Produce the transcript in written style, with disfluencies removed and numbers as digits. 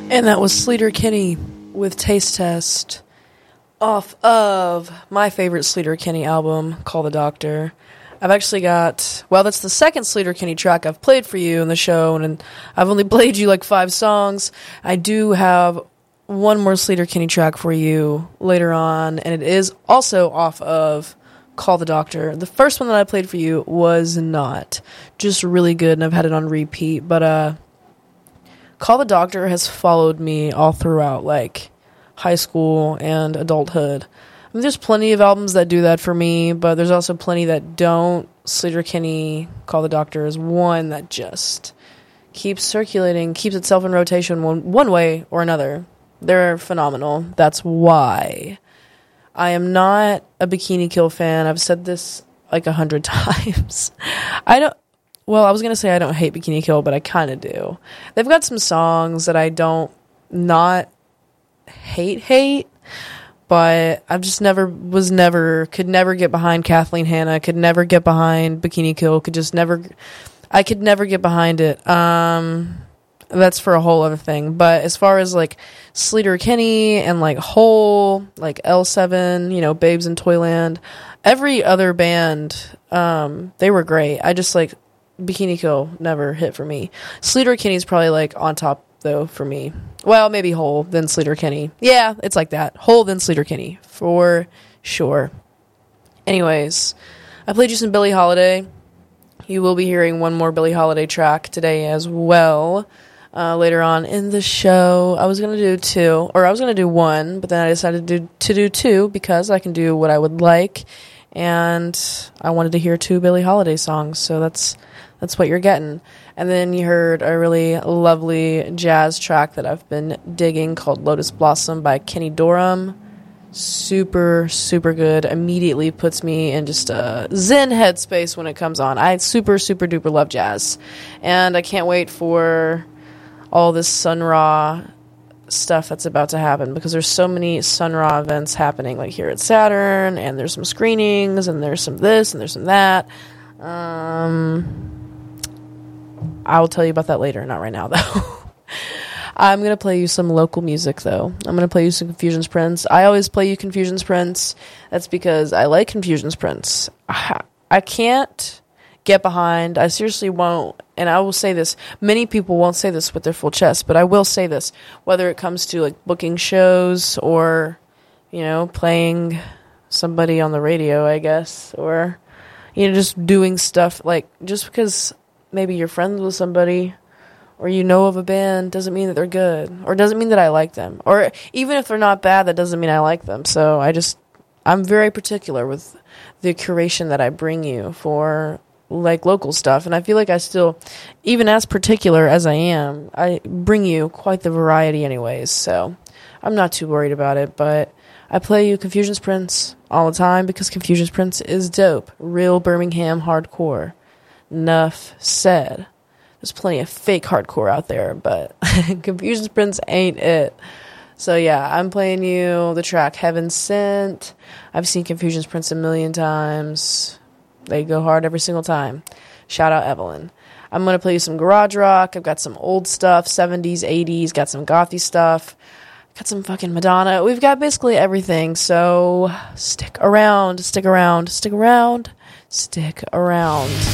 And that was Sleater Kinney with Taste Test off of my favorite Sleater Kinney album, Call the Doctor. I've actually got, well, that's the second Sleater Kinney track I've played for you in the show, and I've only played you like 5 songs. I do have one more Sleater Kinney track for you later on, and it is also off of Call the Doctor. The first one that I played for you was not just really good, and I've had it on repeat, but Call the Doctor has followed me all throughout, like, high school and adulthood. I mean, there's plenty of albums that do that for me, but there's also plenty that don't. Sleater Kinney, Call the Doctor is one that just keeps circulating, keeps itself in rotation one way or another. They're phenomenal. That's why I am not a Bikini Kill fan. I've said this like 100 times. Well, I was going to say I don't hate Bikini Kill, but I kind of do. They've got some songs that I don't not hate, but I've just could never get behind Kathleen Hanna, could never get behind Bikini Kill, I could never get behind it. That's for a whole other thing. But as far as like Sleater Kinney and like Hole, like L7, Babes in Toyland, every other band, they were great. I just like Bikini Kill never hit for me. Sleater Kinney's probably like on top though for me. Well, maybe Hole, then Sleater Kinney. Yeah, it's like that. Hole, then Sleater Kinney for sure. Anyways, I played you some Billie Holiday. You will be hearing one more Billie Holiday track today as well. Later on in the show, I was going to do 2, or I was going to do 1, but then I decided to do 2 because I can do what I would like, and I wanted to hear 2 Billie Holiday songs, so that's what you're getting. And then you heard a really lovely jazz track that I've been digging called Lotus Blossom by Kenny Dorham. Super, super good. Immediately puts me in just a zen headspace when it comes on. I super, super duper love jazz. And I can't wait for all this Sun Ra stuff that's about to happen, because there's so many Sun Ra events happening, like here at Saturn, and there's some screenings, and there's some this, and there's some that. I'll tell you about that later, not right now, though. I'm going to play you some local music, though. I'm going to play you some Confusions Prince. I always play you Confusions Prince. That's because I like Confusions Prince. I can't get behind. I seriously won't. And I will say this. Many people won't say this with their full chest, but I will say this. Whether it comes to like booking shows or, playing somebody on the radio, I guess. Or, just doing stuff like, just because maybe you're friends with somebody or of a band doesn't mean that they're good, or doesn't mean that I like them, or even if they're not bad, that doesn't mean I like them. So I'm very particular with the curation that I bring you for like local stuff, and I feel like I still, even as particular as I am, I bring you quite the variety anyways, so I'm not too worried about it. But I play you Confusions Prince all the time because Confusions Prince is dope. Real Birmingham hardcore. Enough said. There's plenty of fake hardcore out there, but Confusions Prince ain't it. So yeah, I'm playing you the track Heaven Sent. I've seen Confusions Prince a million times. They go hard every single time. Shout out Evelyn. I'm going to play you some garage rock. I've got some old stuff, 70s, 80s, got some gothy stuff. Got some fucking Madonna. We've got basically everything, so stick around.